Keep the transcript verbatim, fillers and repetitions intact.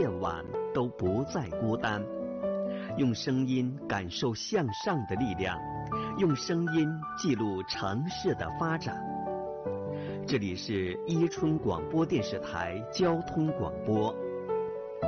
夜晚都不再孤单。用声音感受向上的力量，用声音记录城市的发展。这里是伊春广播电视台交通广播